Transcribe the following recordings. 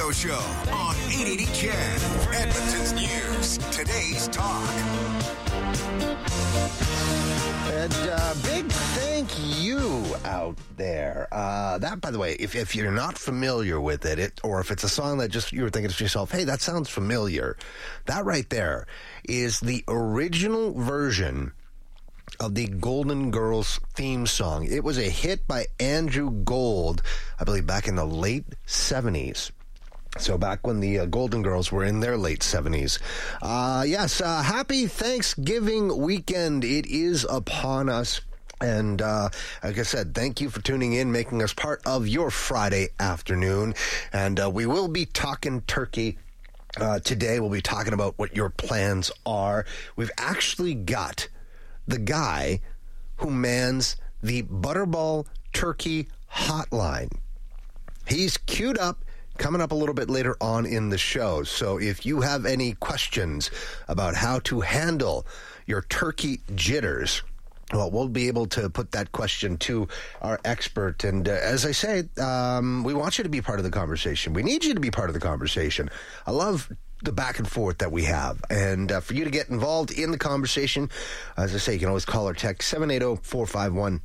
Radio Show on 880 CHED, Edmonton's News, Today's Talk. And big thank you out there. That, by the way, if you're not familiar with it, or if it's a song that just you were thinking to yourself, hey, that sounds familiar, that right there is the original version of the Golden Girls theme song. It was a hit by Andrew Gold, I believe, back in the late 70s. So back when the Golden Girls were in their late 70s. Yes, happy Thanksgiving weekend. It is upon us. And like I said, thank you for tuning in, making us part of your Friday afternoon. And we will be talking turkey. Today we'll be talking about what your plans are. We've actually got the guy who mans the Butterball Turkey Hotline. He's queued up, coming up a little bit later on in the show. So if you have any questions about how to handle your turkey jitters, well, we'll be able to put that question to our expert. And as I say, we want you to be part of the conversation. We need you to be part of the conversation. I love the back and forth that we have. And for you to get involved in the conversation, as I say, you can always call or text 780-451-8800,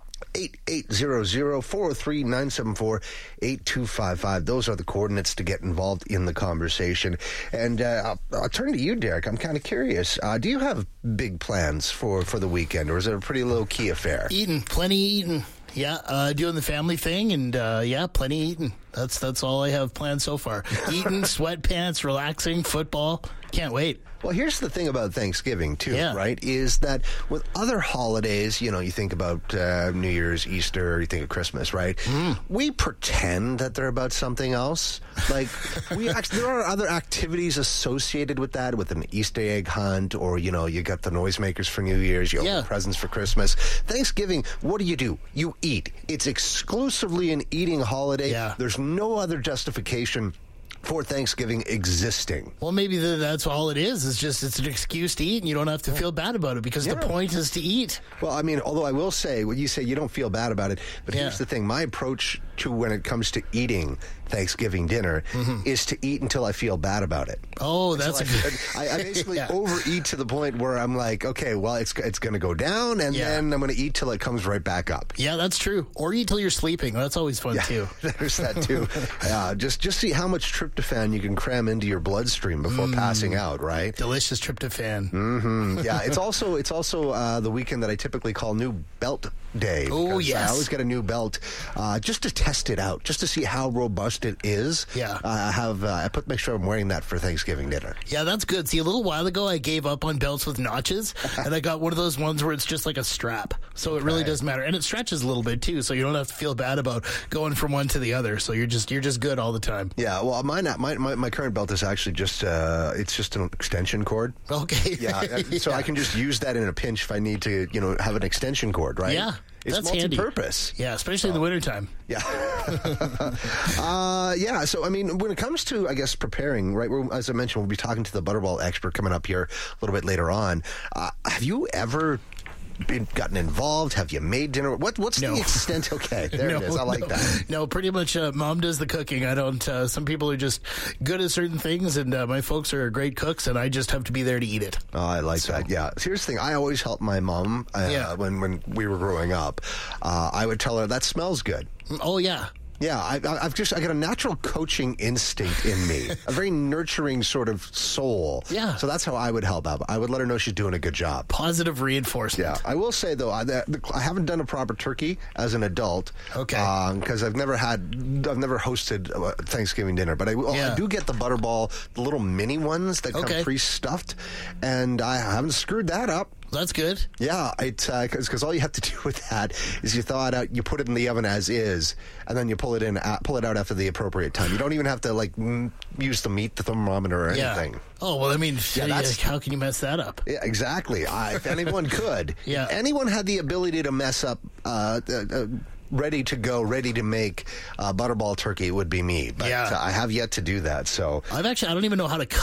403-974-8255. Those are the coordinates to get involved in the conversation. And I'll turn to you, Derek. I'm kind of curious. Do you have big plans for the weekend, or is it a pretty low-key affair? Plenty eating. Yeah, doing the family thing, and plenty eating. That's all I have planned so far. Eating, sweatpants, relaxing, football. Can't wait. Well, here's the thing about Thanksgiving, too, right, is that with other holidays, you know, you think about New Year's, Easter, you think of Christmas, right? We pretend that they're about something else. Like, there are other activities associated with that, with an Easter egg hunt, or, you know, you got the noisemakers for New Year's, you open presents for Christmas. Thanksgiving, what do? You eat. It's exclusively an eating holiday. Yeah. There's no other justification for Thanksgiving existing. Well, maybe that's all it is. It's an excuse to eat, and you don't have to feel bad about it, because the point is to eat. Well, I mean, although I will say, when you say you don't feel bad about it, but here's the thing. My approach to when it comes to eating Thanksgiving dinner is to eat until I feel bad about it. Oh, that's I basically overeat to the point where I'm like, okay, well, it's going to go down, and then I'm going to eat till it comes right back up. Yeah, that's true. Or eat till you're sleeping. That's always fun, too. There's that, too. Just see how much tryptophan you can cram into your bloodstream before passing out, right? Delicious tryptophan. Yeah, it's also the weekend that I typically call New Belt Day. Oh, yes. I always get a new belt just to test it out, just to see how robust it is. Yeah. Make sure I'm wearing that for Thanksgiving dinner. Yeah, that's good. See, a little while ago, I gave up on belts with notches, and I got one of those ones where it's just like a strap. So it really doesn't matter. And it stretches a little bit, too, so you don't have to feel bad about going from one to the other. So you're just good all the time. Yeah, well, my current belt is actually just it's just an extension cord. Okay. Yeah, so I can just use that in a pinch if I need to, have an extension cord, right? Yeah. It's multi-purpose. Yeah, especially in the wintertime. Yeah. So, I mean, when it comes to, I guess, preparing, right, as I mentioned, we'll be talking to the Butterball expert coming up here a little bit later on. Have you ever gotten involved? Have you made dinner? What's the extent? Okay, there it is. I like that. No, pretty much Mom does the cooking. I don't. Some people are just good at certain things, and my folks are great cooks, and I just have to be there to eat it. Oh, I like that. Yeah. Here's the thing. I always helped my mom when we were growing up. I would tell her, that smells good. Oh, yeah. Yeah, I got a natural coaching instinct in me, a very nurturing sort of soul. Yeah. So that's how I would help out. I would let her know she's doing a good job. Positive reinforcement. Yeah. I will say, though, I haven't done a proper turkey as an adult. Okay. Because I've never hosted Thanksgiving dinner, but I do get the Butterball, the little mini ones that come pre-stuffed, and I haven't screwed that up. That's good. Yeah, because all you have to do with that is you thaw it out, you put it in the oven as is, and then you pull it out after the appropriate time. You don't even have to use the meat thermometer or anything. Oh, well, I mean, how can you mess that up? Yeah, exactly. If anyone could, if anyone had the ability to mess up. Ready to go, ready to make Butterball turkey, it would be me. But I have yet to do that. So I don't even know how to cut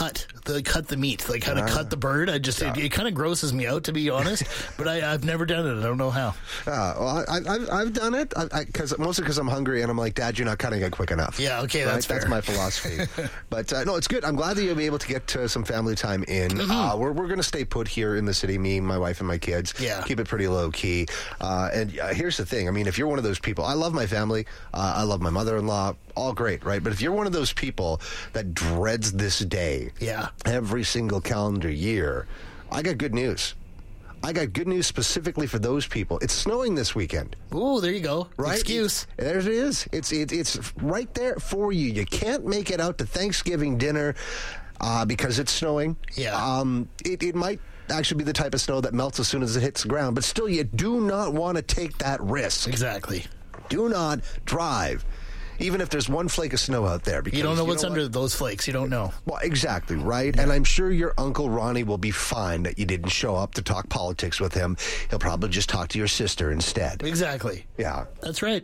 cut the meat, like how to cut the bird. It kind of grosses me out, to be honest. But I've never done it. I don't know how. Well, I've done it mostly because I'm hungry and I'm like, Dad, you're not cutting it quick enough. Yeah, okay, right? that's fair. That's my philosophy. But no, it's good. I'm glad that you'll be able to get some family time in. We're going to stay put here in the city, me, my wife, and my kids. Yeah. Keep it pretty low key. And here's the thing. I mean, if you're one of those people, I love my family. I love my mother-in-law. All great, right? But if you're one of those people that dreads this day every single calendar year, I got good news. I got good news specifically for those people. It's snowing this weekend. Oh, there you go. Right? Excuse. There it is. It's right there for you. You can't make it out to Thanksgiving dinner because it's snowing. Yeah. It might actually be the type of snow that melts as soon as it hits the ground, but still, you do not want to take that risk. Exactly. Do not drive, even if there's one flake of snow out there. Because you don't know what's under those flakes. You don't know. Well, exactly, right? Yeah. And I'm sure your Uncle Ronnie will be fine that you didn't show up to talk politics with him. He'll probably just talk to your sister instead. Exactly. Yeah. That's right.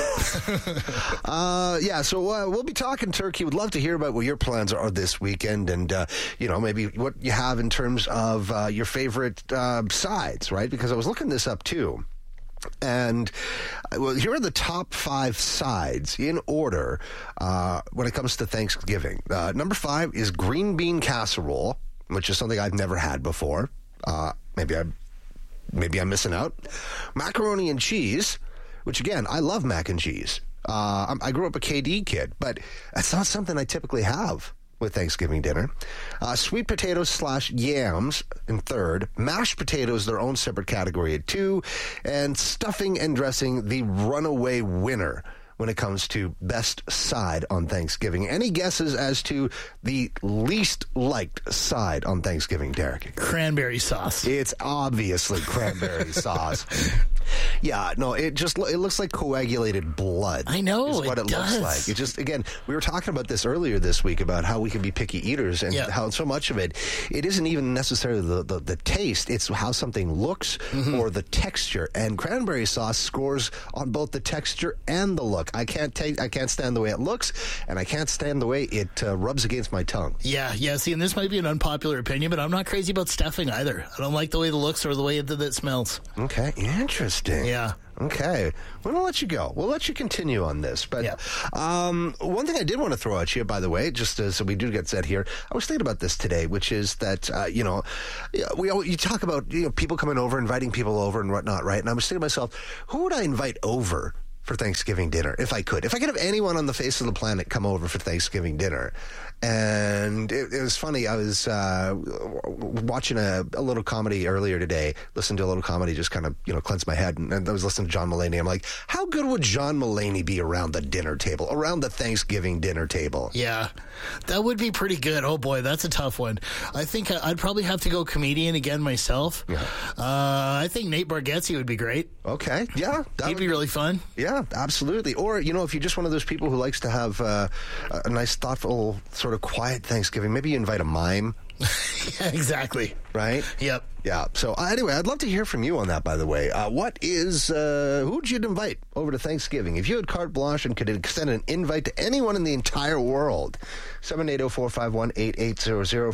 So we'll be talking turkey. Would love to hear about what your plans are this weekend and, maybe what you have in terms of your favorite sides, right? Because I was looking this up, too. And here are the top 5 sides in order when it comes to Thanksgiving. Number 5 is green bean casserole, which is something I've never had before. Maybe I'm missing out. Macaroni and cheese, which again, I love mac and cheese. I grew up a KD kid, but that's not something I typically have with Thanksgiving dinner. Sweet potatoes / yams in 3rd. Mashed potatoes, their own separate category at 2. And stuffing and dressing, the runaway winner when it comes to best side on Thanksgiving. Any guesses as to the least liked side on Thanksgiving, Derek? Cranberry sauce. It's obviously cranberry sauce. Yeah, no, it looks like coagulated blood. I know, is what it looks like. It just, again, we were talking about this earlier this week about how we can be picky eaters and how so much of it isn't even necessarily the taste, it's how something looks or the texture. And cranberry sauce scores on both the texture and the look. I can't stand the way it looks, and I can't stand the way it rubs against my tongue. Yeah. See, and this might be an unpopular opinion, but I'm not crazy about stuffing either. I don't like the way it looks or the way that it smells. Okay, interesting. Yeah. Okay. We'll let you go. We'll let you continue on this. But one thing I did want to throw at you, by the way, just so we do get set here, I was thinking about this today, which is that, you talk about people coming over, inviting people over and whatnot, right? And I was thinking to myself, who would I invite over for Thanksgiving dinner if I could? If I could have anyone on the face of the planet come over for Thanksgiving dinner. And it was funny. I was watching a little comedy earlier today, listened to a little comedy, just kind of, cleanse my head. And I was listening to John Mulaney. I'm like, how good would John Mulaney be around the dinner table, around the Thanksgiving dinner table? Yeah, that would be pretty good. Oh, boy, that's a tough one. I think I'd probably have to go comedian again myself. Yeah. I think Nate Bargatze would be great. Okay. Yeah. He'd be really fun. Yeah, absolutely. Or, if you're just one of those people who likes to have a nice, thoughtful, sort of quiet Thanksgiving, maybe you invite a mime. Yeah, exactly. Right? Yep. Yeah. So anyway, I'd love to hear from you on that, by the way. Who'd you invite over to Thanksgiving? If you had carte blanche and could extend an invite to anyone in the entire world, 780-451-8800,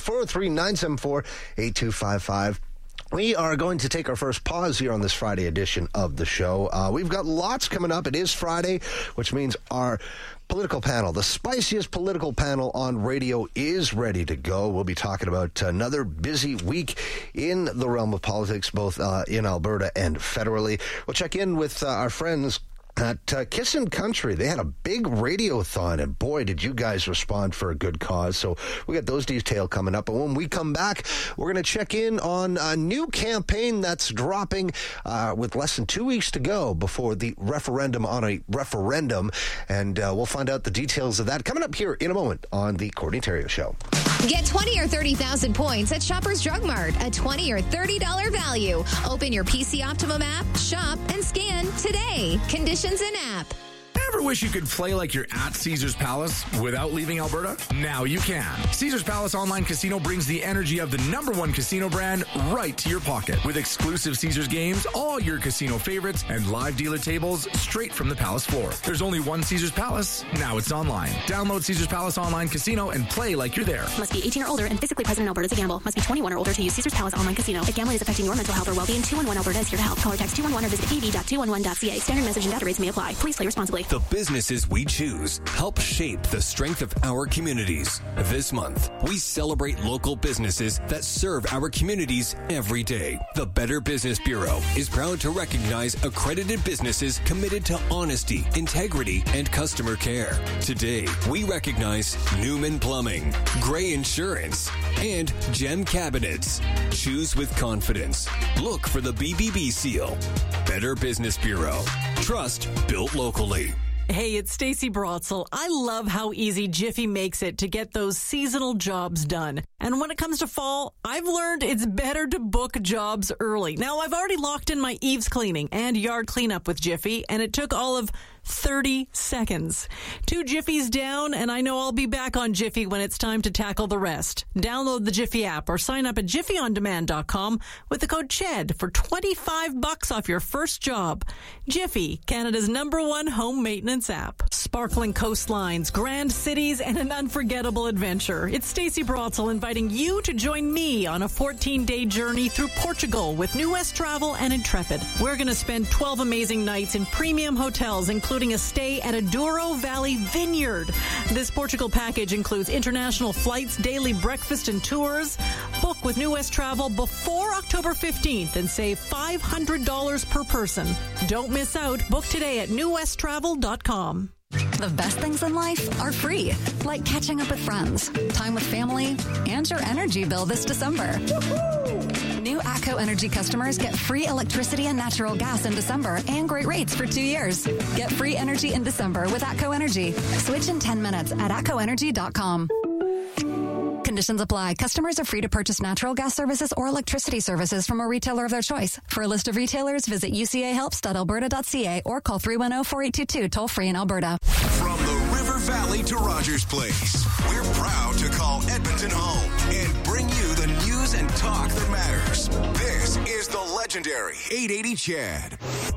403-974-8255. We are going to take our first pause here on this Friday edition of the show. We've got lots coming up. It is Friday, which means our political panel, the spiciest political panel on radio, is ready to go. We'll be talking about another busy week in the realm of politics, both in Alberta and federally. We'll check in with our friends at Kissin' Country. They had a big radiothon, and boy, did you guys respond for a good cause. So we got those details coming up. But when we come back, we're going to check in on a new campaign that's dropping with less than 2 weeks to go before the referendum on a referendum. And we'll find out the details of that coming up here in a moment on the Courtney Theriault Show. Get 20 or 30,000 points at Shoppers Drug Mart, a $20 or $30 value. Open your PC Optimum app, shop, and scan today. Conditions in app. Ever wish you could play like you're at Caesars Palace without leaving Alberta? Now you can. Caesars Palace Online Casino brings the energy of the #1 casino brand right to your pocket with exclusive Caesars games, all your casino favorites, and live dealer tables straight from the Palace floor. There's only one Caesars Palace. Now it's online. Download Caesars Palace Online Casino and play like you're there. Must be 18 or older and physically present in Alberta to gamble. Must be 21 or older to use Caesars Palace Online Casino. If gambling is affecting your mental health or well-being, 211 Alberta is here to help. Call or text 211 or visit av.211.ca. Standard message and data rates may apply. Please play responsibly. The businesses we choose help shape the strength of our communities. This month, we celebrate local businesses that serve our communities every day. The Better Business Bureau is proud to recognize accredited businesses committed to honesty, integrity, and customer care. Today, we recognize Newman Plumbing, Gray Insurance, and Gem Cabinets. Choose with confidence. Look for the BBB seal. Better Business Bureau. Trust built locally. Hey, it's Stacey Brotzel. I love how easy Jiffy makes it to get those seasonal jobs done. And when it comes to fall, I've learned it's better to book jobs early. Now, I've already locked in my eaves cleaning and yard cleanup with Jiffy, and it took all of 30 seconds. 2 Jiffies down, and I know I'll be back on Jiffy when it's time to tackle the rest. Download the Jiffy app or sign up at jiffyondemand.com with the code CHED for $25 off your first job. Jiffy, Canada's #1 home maintenance app. Sparkling coastlines, grand cities, and an unforgettable adventure. It's Stacey Brotzel inviting you to join me on a 14-day journey through Portugal with New West Travel and Intrepid. We're going to spend 12 amazing nights in premium hotels, including a stay at a Douro Valley Vineyard. This Portugal package includes international flights, daily breakfast, and tours. Book with New West Travel before October 15th and save $500 per person. Don't miss out. Book today at newwesttravel.com. The best things in life are free, like catching up with friends, time with family, and your energy bill this December. New ATCO Energy customers get free electricity and natural gas in December and great rates for 2 years. Get free energy in December with ATCO Energy. Switch in 10 minutes at atcoenergy.com. Conditions apply. Customers are free to purchase natural gas services or electricity services from a retailer of their choice. For a list of retailers, visit ucahelps.alberta.ca or call 310-4822 toll-free in Alberta. From the River Valley to Rogers Place, we're proud to call Edmonton home and bring you the news and talk that matters. This is the legendary 880 CHED.